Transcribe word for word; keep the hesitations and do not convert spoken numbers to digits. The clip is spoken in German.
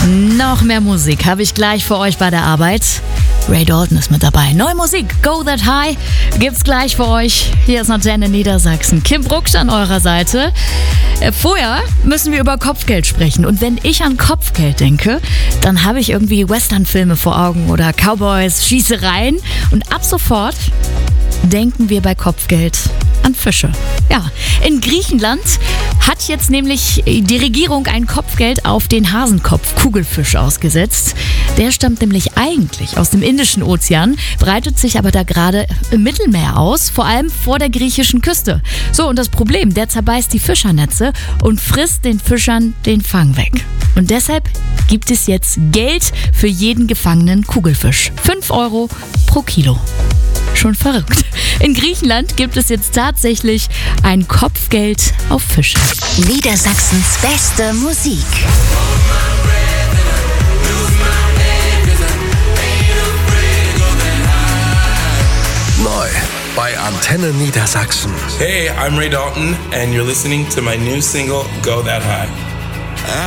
Noch mehr Musik habe ich gleich für euch bei der Arbeit. Ray Dalton ist mit dabei. Neue Musik, Go That High, gibt's gleich für euch. Hier ist Antenne Niedersachsen. Kim Brucksch an eurer Seite. Äh, vorher müssen wir über Kopfgeld sprechen. Und wenn ich an Kopfgeld denke, dann habe ich irgendwie Westernfilme vor Augen oder Cowboys, Schießereien. Und ab sofort denken wir bei Kopfgeld an Fische. Ja, in Griechenland hat jetzt nämlich die Regierung ein Kopfgeld auf den Hasenkopf-Kugelfisch ausgesetzt. Der stammt nämlich eigentlich aus dem Indischen Ozean, breitet sich aber da gerade im Mittelmeer aus, vor allem vor der griechischen Küste. So, und das Problem, der zerbeißt die Fischernetze und frisst den Fischern den Fang weg. Und deshalb gibt es jetzt Geld für jeden gefangenen Kugelfisch. fünf Euro pro Kilo. Schon verrückt. In Griechenland gibt es jetzt tatsächlich ein Kopfgeld auf Fische. Niedersachsens beste Musik. Neu bei Antenne Niedersachsen. Hey, I'm Ray Dalton and you're listening to my new single, Go That High.